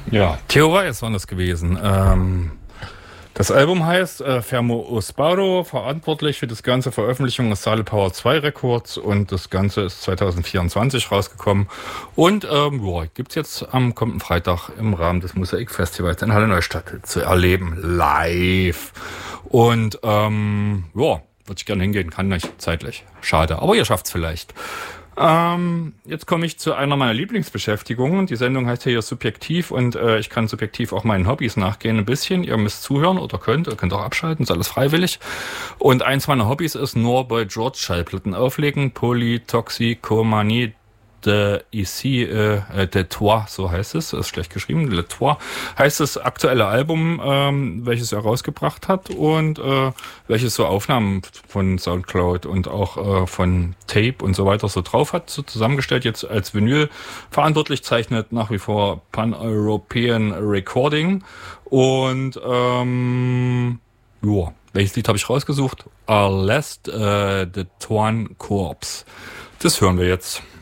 Ja, Theo Weiß war das gewesen. Das Album heißt Fermo Osparo, verantwortlich für das ganze Veröffentlichung ist Sale Power 2 Records und das Ganze ist 2024 rausgekommen. Und gibt's jetzt am kommenden Freitag im Rahmen des Mosaik-Festivals in Halle Neustadt zu erleben, live. Und würde ich gerne hingehen, kann nicht zeitlich. Schade, aber ihr schafft's vielleicht. Jetzt komme ich zu einer meiner Lieblingsbeschäftigungen. Die Sendung heißt hier Subjektiv und ich kann subjektiv auch meinen Hobbys nachgehen ein bisschen. Ihr müsst zuhören oder ihr könnt auch abschalten, ist alles freiwillig. Und eins meiner Hobbys ist nur bei George Schallplatten auflegen. Polytoxicomanie ici de Toi, so heißt es, ist schlecht geschrieben, Le Toi, heißt das aktuelle Album, welches er rausgebracht hat und welches so Aufnahmen von Soundcloud und auch von Tape und so weiter so drauf hat, so zusammengestellt, jetzt als Vinyl verantwortlich, zeichnet nach wie vor Pan-European Recording und welches Lied habe ich rausgesucht? Last the Toine Corps. Das hören wir jetzt.